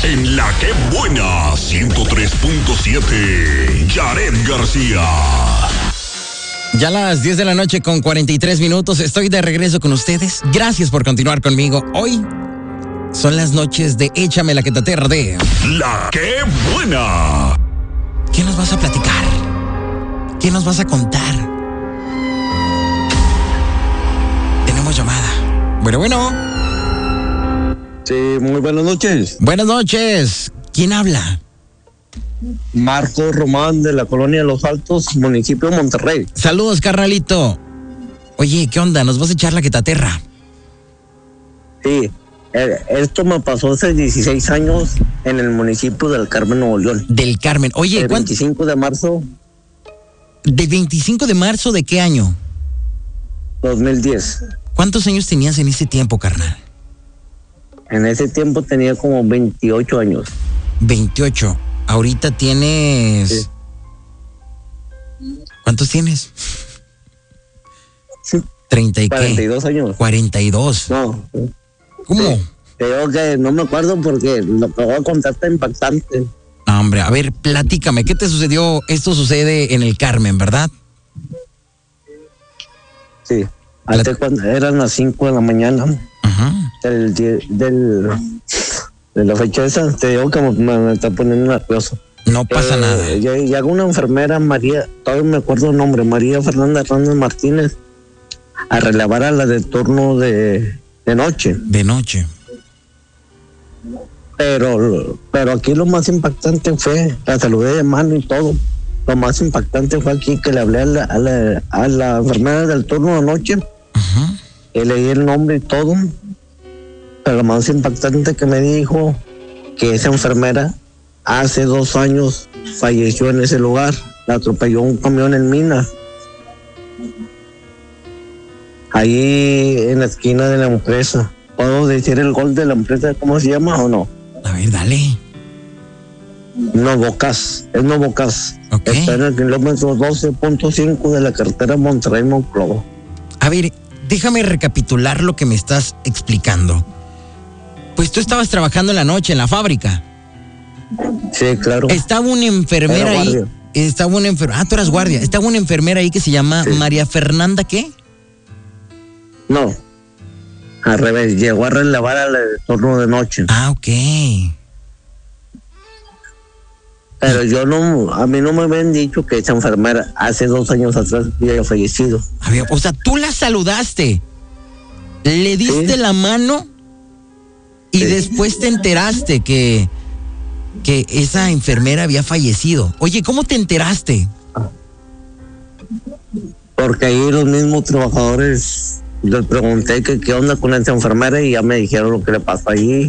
En La Que Buena 103.7, Yaret García. Ya a las 10 de la noche con 43 minutos, estoy de regreso con ustedes. Gracias por continuar conmigo. Hoy son las noches de Échame la que te aterra de La Que Buena. ¿Qué nos vas a platicar? ¿Qué nos vas a contar? Tenemos llamada. Bueno. Sí, muy buenas noches. Buenas noches. ¿Quién habla? Marco Román, de la colonia de Los Altos, municipio de Monterrey. Saludos, carnalito. Oye, ¿qué onda? ¿Nos vas a echar la que te aterra? Sí, esto me pasó hace 16 años en el municipio del Carmen, Nuevo León. Del Carmen. Oye, el 25 de marzo. ¿De 25 de marzo de qué año? 2010. ¿Cuántos años tenías en ese tiempo, carnal? En ese tiempo tenía como 28 años. 28. Ahorita tienes... Sí. ¿Cuántos tienes? Sí. 30 y 42 qué? años. 42. No. ¿Cómo? Sí. Te digo que no me acuerdo porque lo que voy a contar está impactante. No, hombre, a ver, platícame, ¿qué te sucedió? Esto sucede en el Carmen, ¿verdad? Sí. Antes cuando eran las 5 de la mañana. Ajá. De la fecha esa, te digo que me está poniendo nervioso. No pasa nada. Llegó una enfermera, María, todavía me acuerdo el nombre, María Fernanda Hernández Martínez, a relevar a la de turno de noche. De noche. Pero aquí lo más impactante fue, la saludé de mano y todo. Lo más impactante fue aquí que le hablé a la enfermera del turno de noche. Ajá. Y le di el nombre y todo. Pero lo más impactante que me dijo que esa enfermera hace 2 años falleció en ese lugar. La atropelló un camión en Mina. Ahí en la esquina de la empresa. ¿Puedo decir el gol de la empresa cómo se llama o no? A ver, dale. Novocas. Es Novocas. Ok. Está en el kilómetro 12.5 de la carretera Monterrey-Monclova. A ver, déjame recapitular lo que me estás explicando. Pues tú estabas trabajando en la noche en la fábrica. Sí, claro. Estaba una enfermera Era ahí. guardia. Estaba una enfermera. Ah, tú eras guardia. Estaba una enfermera ahí que se llama Sí. María Fernanda, ¿qué? No. Al revés. Llegó a relevar al turno de noche. Ah, ok. Pero a mí no me habían dicho que esa enfermera hace 2 años atrás había fallecido. A ver, o sea, tú la saludaste, le diste Sí. la mano y Sí. después te enteraste que esa enfermera había fallecido. Oye, ¿cómo te enteraste? Porque ahí los mismos trabajadores les pregunté que qué onda con esa enfermera y ya me dijeron lo que le pasó allí.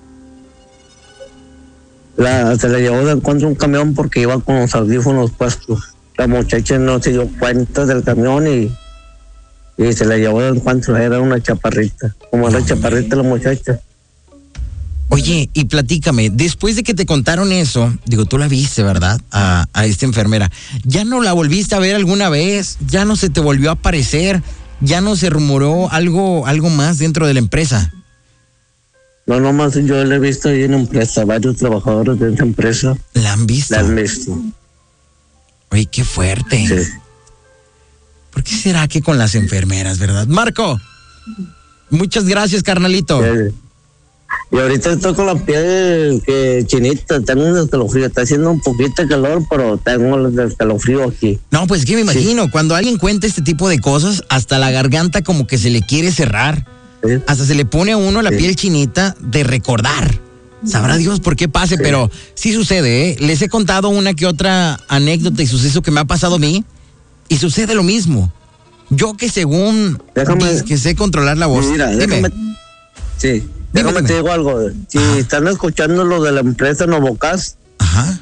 Se le llevó de encuentro un camión porque iba con los audífonos puestos. La muchacha no se dio cuenta del camión y se la llevó de encuentro. Era una chaparrita. Como era chaparrita la muchacha. Oye, y platícame, después de que te contaron eso, digo, tú la viste, ¿verdad? A esta enfermera. ¿Ya no la volviste a ver alguna vez? ¿Ya no se te volvió a aparecer? ¿Ya no se rumoró algo más dentro de la empresa? No, nomás yo le he visto ahí en la empresa, varios trabajadores de esa empresa ¿La han visto? la han visto. Oye, qué fuerte. Sí. ¿Por qué será que con las enfermeras, verdad? Marco, muchas gracias, carnalito. Sí. Y ahorita estoy con la piel que chinita, tengo un escalofrío, está haciendo un poquito de calor, pero tengo el escalofrío aquí. No, pues es que me imagino, cuando alguien cuenta este tipo de cosas, hasta la garganta como que se le quiere cerrar. Sí. Hasta se le pone a uno la Sí. piel chinita de recordar. Sabrá Dios por qué pase, Sí. pero sí sucede, ¿eh? Les he contado una que otra anécdota y suceso que me ha pasado a mí y sucede lo mismo. Yo que según que sé controlar la voz. Mira, Dime. déjame Dime. te digo algo. Si Ajá. están escuchando lo de la empresa Novocas, Ajá.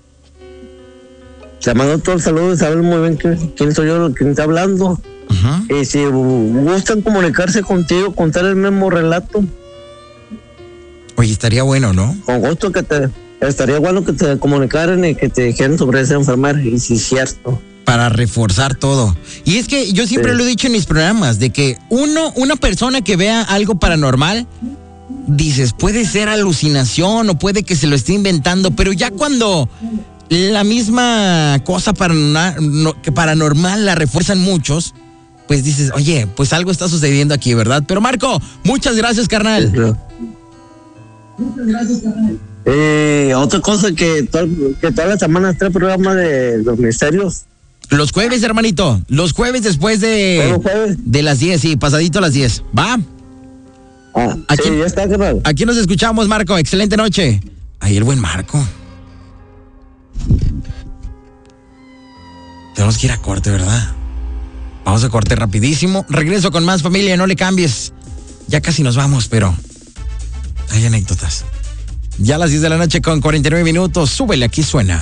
te mando todo el saludo y saben muy bien quién soy yo, quién está hablando. Ajá. Y si gustan comunicarse contigo, contar el mismo relato, Oye, estaría bueno, ¿no? con gusto estaría bueno que te comunicaran y que te dijeran sobre esa enfermera, y si es cierto. Para reforzar todo. Y es que yo siempre Sí. lo he dicho en mis programas, de que una persona que vea algo paranormal dices, puede ser alucinación o puede que se lo esté inventando, pero ya cuando la misma cosa paranormal la refuerzan muchos, pues dices, oye, pues algo está sucediendo aquí, ¿verdad? Pero Marco, muchas gracias, carnal. Muchas gracias, carnal. Otra cosa que todas las semanas trae programa de los misterios. Los jueves, hermanito. Los jueves después de las 10, sí, pasadito a las 10. ¿Va? Aquí, sí, ya está, carnal. Aquí nos escuchamos, Marco. Excelente noche. Ahí el buen Marco. Tenemos que ir a corte, ¿verdad? Vamos a corte rapidísimo. Regreso con más, familia, no le cambies. Ya casi nos vamos, pero hay anécdotas. Ya a las 10 de la noche con 49 minutos. Súbele, aquí suena.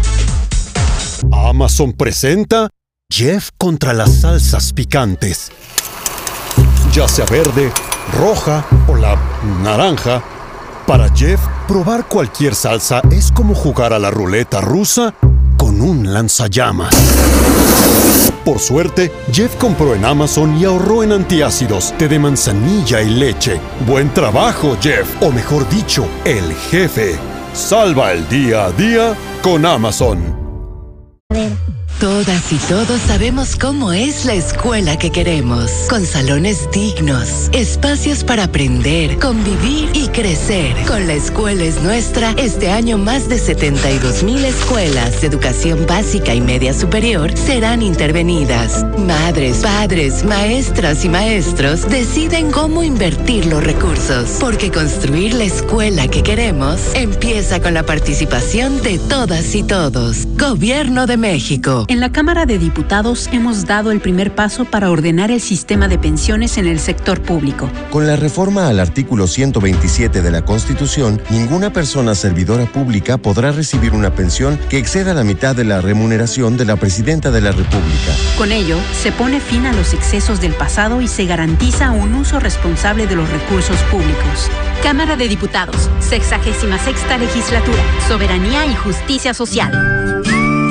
Amazon presenta Jeff contra las salsas picantes. Ya sea verde, roja o la naranja, para Jeff, probar cualquier salsa es como jugar a la ruleta rusa con un lanzallamas. Por suerte, Jeff compró en Amazon y ahorró en antiácidos, té de manzanilla y leche. ¡Buen trabajo, Jeff! O mejor dicho, el jefe. Salva el día a día con Amazon. Todas y todos sabemos cómo es la escuela que queremos, con salones dignos, espacios para aprender, convivir y crecer. Con La Escuela es Nuestra, este año más de 72,000 escuelas de educación básica y media superior serán intervenidas. Madres, padres, maestras y maestros deciden cómo invertir los recursos, porque construir la escuela que queremos empieza con la participación de todas y todos. Gobierno de México. En la Cámara de Diputados hemos dado el primer paso para ordenar el sistema de pensiones en el sector público. Con la reforma al artículo 127 de la Constitución, ninguna persona servidora pública podrá recibir una pensión que exceda la mitad de la remuneración de la Presidenta de la República. Con ello, se pone fin a los excesos del pasado y se garantiza un uso responsable de los recursos públicos. Cámara de Diputados, 66ª Legislatura, Soberanía y Justicia Social.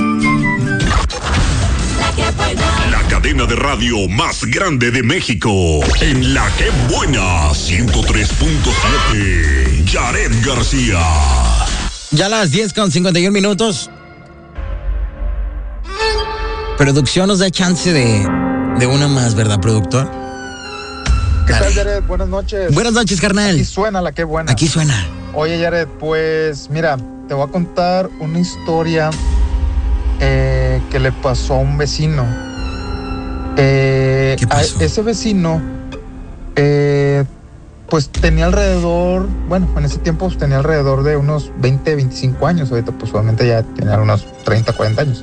La cadena de radio más grande de México. En La Que Buena 103.7. Jared García. Ya a las 10 con 51 minutos. Producción nos da chance de una más, ¿verdad, productor? ¿Qué tal, Jared? Buenas noches. Buenas noches, carnal. Aquí suena La Que Buena. Aquí suena. Oye, Jared, pues mira, te voy a contar una historia que le pasó a un vecino. ¿Qué pasó? A ese vecino, pues tenía alrededor, bueno, en ese tiempo pues, tenía alrededor de unos 20, 25 años. Ahorita pues obviamente ya tenía unos 30, 40 años.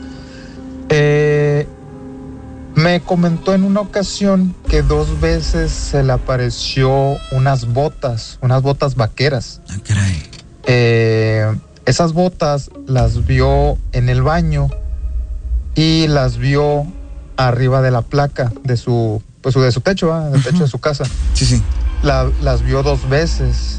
Me comentó en una ocasión que 2 veces se le apareció unas botas vaqueras. Ah, caray. Esas botas las vio en el baño y las vio arriba de la placa de su techo, ¿va? Del techo de su casa. Sí, sí. Las vio 2 veces.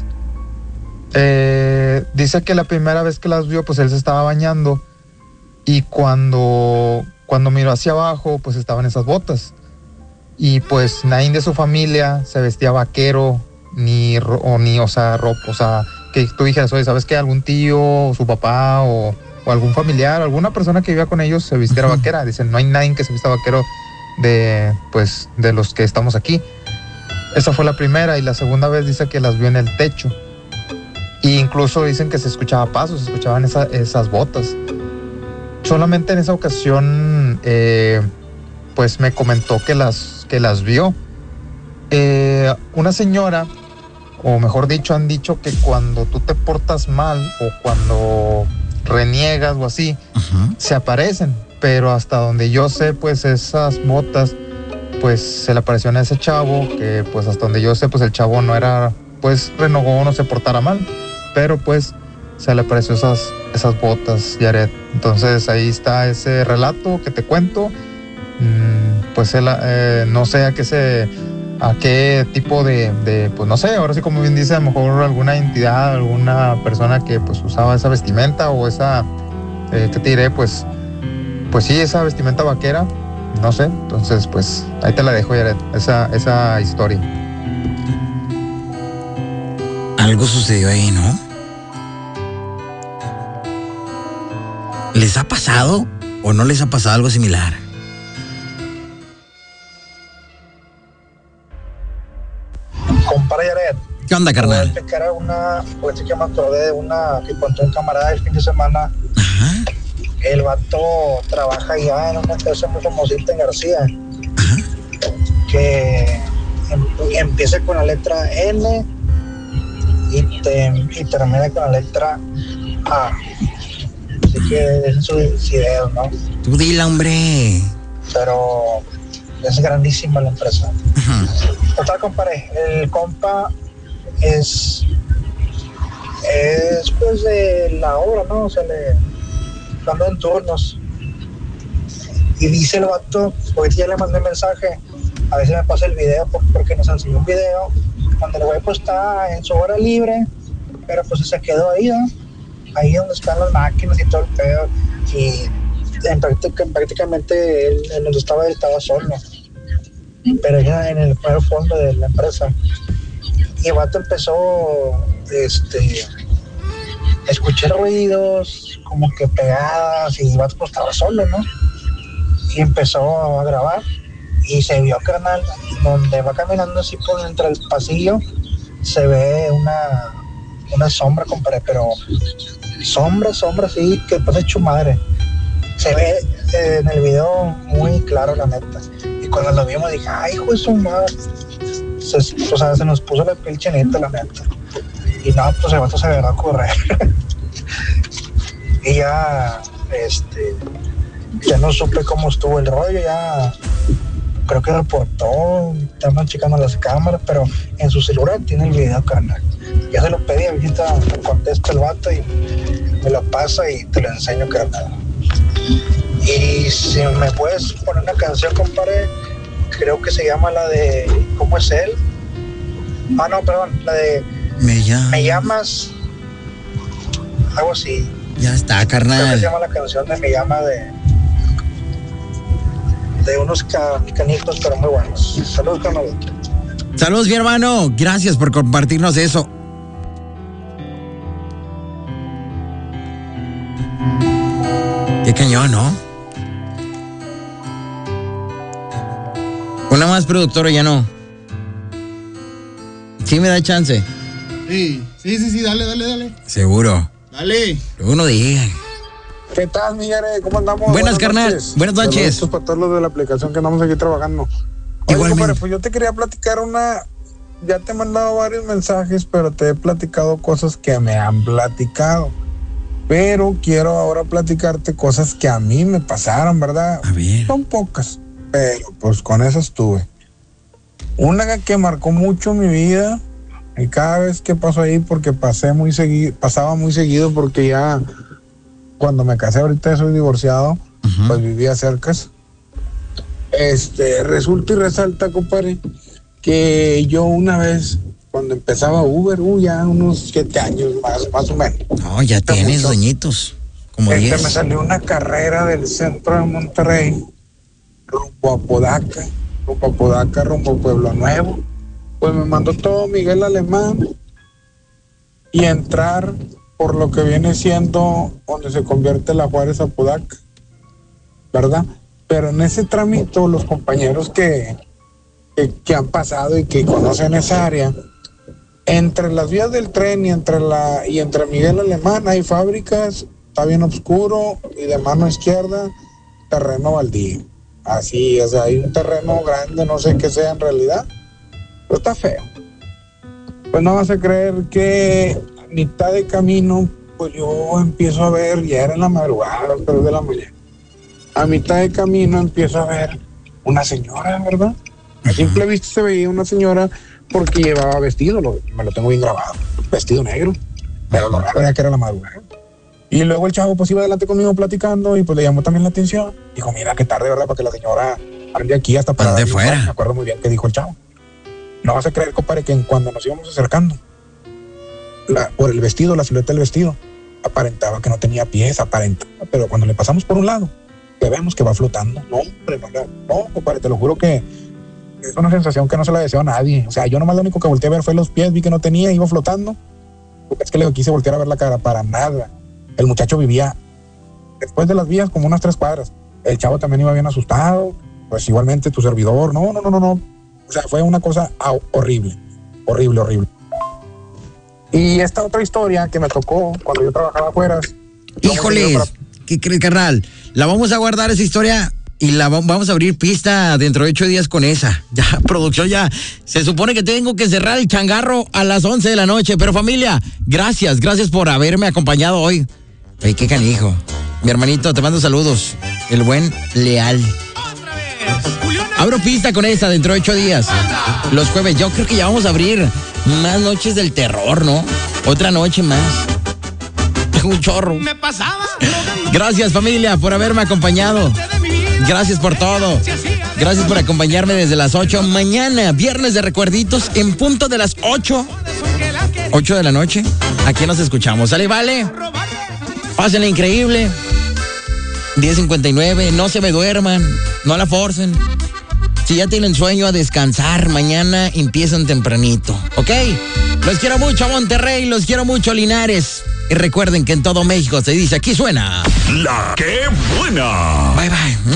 Dice que la primera vez que las vio, pues él se estaba bañando y cuando miró hacia abajo, pues estaban esas botas. Y pues nadie de su familia se vestía vaquero, o sea, que tú dijeras, oye, ¿sabes qué? Algún tío, o su papá, o algún familiar, alguna persona que vivía con ellos se vistiera vaquera. Dicen, no hay nadie que se vista vaquero de los que estamos aquí. Esa fue la primera, y la segunda vez dice que las vio en el techo. E incluso dicen que se escuchaba pasos, se escuchaban esas botas. Solamente en esa ocasión, pues me comentó que las vio. Una señora, o mejor dicho, han dicho que cuando tú te portas mal o cuando reniegas o así, se aparecen. Pero hasta donde yo sé, pues esas botas, pues se le aparecieron a ese chavo, que pues hasta donde yo sé, pues el chavo no era, pues renegó, no se portara mal, pero pues se le apareció esas botas, Jared. Entonces ahí está ese relato que te cuento. Pues él, no sé a qué tipo de, pues no sé, ahora sí, como bien dice, a lo mejor alguna entidad, alguna persona que pues usaba esa vestimenta o esa, ¿qué te diré? Pues sí, esa vestimenta vaquera, no sé. Entonces pues ahí te la dejo, Jared, esa historia. Algo sucedió ahí, ¿no? ¿Les ha pasado o no les ha pasado algo similar? Compadre Yaret. ¿Qué onda, carnal? Voy a explicar pues que me acordé de una que contó un camarada el fin de semana. Ajá. El vato trabaja ya en una empresa muy famosita en García. Ajá. Que empieza con la letra N y termina con la letra A. Así que es su video, ¿no? Tú dila, hombre. Pero es grandísima la empresa. Ajá. Total, compadre, el compa es pues de la obra, ¿no? O sea, anda en turnos. Y dice el vato, ahorita ya le mandé mensaje, a veces me pasa el video porque nos enseñó un video donde el güey pues está en su hora libre, pero pues se quedó ahí, ¿no? Ahí donde están las máquinas y todo el pedo, y prácticamente él donde estaba solo, pero ya en el primer fondo de la empresa. Y el vato empezó a escuchar ruidos como que pegadas, y el vato pues estaba solo, ¿no? Y empezó a grabar y se vio, carnal, donde va caminando así por entre el pasillo, se ve una sombra, compadre, pero sombra sí, que pasa hecho madre. Se ve en el video muy claro, la neta. Y cuando lo vimos dije, ay, hijo de su madre. Se nos puso la piel chinita, la neta. Y no, pues el vato se agarró a correr. Y ya, ya no supe cómo estuvo el rollo, ya creo que reportó, estaban checando las cámaras, pero en su celular tiene el video, carnal. Ya se lo pedí, ahorita me contesta el vato y me lo pasa y te lo enseño, carnal. Y si me puedes poner una canción, compadre, creo que se llama la de ¿Cómo es él? Ah, no, perdón, la de Me llamas, algo así. Ya está, Creo que carnal. se llama la canción de Me llama de unos canitos, pero muy buenos. Saludos, carnal. Saludos, mi hermano. Gracias por compartirnos eso. Qué cañón, ¿no? Una más, productora, ya no. Sí me da chance. Sí, dale. Seguro. Dale. Luego no diga. ¿Qué tal, Miguel? ¿Cómo andamos? Buenas, carnal. Buenas noches. Saludos para todos los de la aplicación que andamos aquí trabajando. Oye, Igualmente. compadre, pues yo te quería platicar ya te he mandado varios mensajes, pero te he platicado cosas que me han platicado. Pero quiero ahora platicarte cosas que a mí me pasaron, ¿verdad? A ver. Son pocas, pero pues con esas tuve. Una que marcó mucho mi vida, y cada vez que paso ahí, porque pasaba muy seguido, porque ya cuando me casé, ahorita soy divorciado, pues vivía cerca. Resulta y resalta, compadre, que yo una vez, cuando empezaba Uber, ya unos 7 años más o menos. No, ya tienes, doñitos. Como 10. Me salió una carrera del centro de Monterrey, rumbo a Podaca, rumbo a Pueblo Nuevo. Pues me mandó todo Miguel Alemán y entrar por lo que viene siendo donde se convierte la Juárez a Podaca, ¿verdad? Pero en ese trámite, los compañeros que han pasado y que conocen esa área, entre las vías del tren y entre Miguel Alemán hay fábricas, está bien oscuro, y de mano izquierda terreno baldío. Así, o sea, hay un terreno grande, no sé qué sea en realidad, pero está feo. Pues no vas a creer que a mitad de camino, pues yo empiezo a ver, ya era en la madrugada, 3 de la mañana. A mitad de camino empiezo a ver una señora, ¿verdad? A simple vista se veía una señora porque llevaba vestido, me lo tengo bien grabado, vestido negro, pero lo raro era que era la madrugada. Y luego el chavo pues iba adelante conmigo platicando y pues le llamó también la atención. Dijo, mira qué tarde, ¿verdad? Para que la señora ande aquí hasta para... Ande fuera. Me acuerdo muy bien que dijo el chavo. No vas a creer, compadre, que cuando nos íbamos acercando, por el vestido, la silueta del vestido, aparentaba que no tenía pies, pero cuando le pasamos por un lado, que vemos que va flotando. No, hombre, no, compadre, te lo juro que es una sensación que no se la deseo a nadie. O sea, yo nomás lo único que volteé a ver fue los pies, vi que no tenía, iba flotando, Es que le quise voltear a ver la cara, para nada. El muchacho vivía después de las vías como unas 3 cuadras. El chavo también iba bien asustado, pues igualmente tu servidor, no. O sea, fue una cosa horrible. Y esta otra historia que me tocó cuando yo trabajaba afuera. Híjoles, ¿qué crees, carnal? La vamos a guardar esa historia y la vamos a abrir pista dentro de 8 días con esa. Ya, producción, ya. Se supone que tengo que cerrar el changarro a las 11 de la noche. Pero familia, gracias por haberme acompañado hoy. Ay, qué canijo. Mi hermanito, te mando saludos. El buen Leal. Abro pista con esa dentro de 8 días. Los jueves, yo creo que ya vamos a abrir más noches del terror, ¿no? Otra noche más. Un chorro. Gracias, familia, por haberme acompañado. Gracias por todo. Gracias por acompañarme desde las 8. Mañana, viernes de recuerditos, en punto de las 8 de la noche. Aquí nos escuchamos. ¿Sale, vale? Pásenla increíble. 10:59, no se me duerman, no la forcen. Si ya tienen sueño, a descansar. Mañana empiezan tempranito, ¿ok? Los quiero mucho, Monterrey, los quiero mucho, Linares. Y recuerden que en todo México se dice, aquí suena La que buena. Bye, bye.